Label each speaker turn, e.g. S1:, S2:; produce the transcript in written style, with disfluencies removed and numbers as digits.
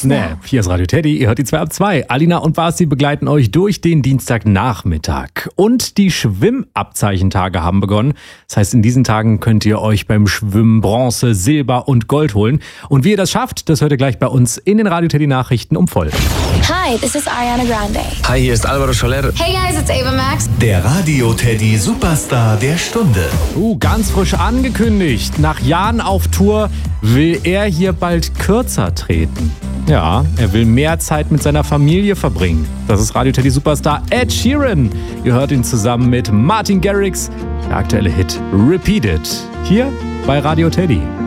S1: Snap. Hier ist Radio Teddy, ihr hört die 2 ab 2. Alina und Basti begleiten euch durch den Dienstagnachmittag. Und die Schwimmabzeichentage haben begonnen. Das heißt, in diesen Tagen könnt ihr euch beim Schwimmen Bronze, Silber und Gold holen. Und wie ihr das schafft, das hört ihr gleich bei uns in den Radio Teddy Nachrichten um voll.
S2: Hi, this is Ariana Grande.
S3: Hi, hier ist Alvaro Soler.
S2: Hey guys, it's Ava Max.
S4: Der Radio Teddy Superstar der Stunde.
S1: Ganz frisch angekündigt. Nach Jahren auf Tour will er hier bald kürzer treten. Ja, er will mehr Zeit mit seiner Familie verbringen. Das ist Radio Teddy Superstar Ed Sheeran. Ihr hört ihn zusammen mit Martin Garrix. Der aktuelle Hit Repeat It. Hier bei Radio Teddy.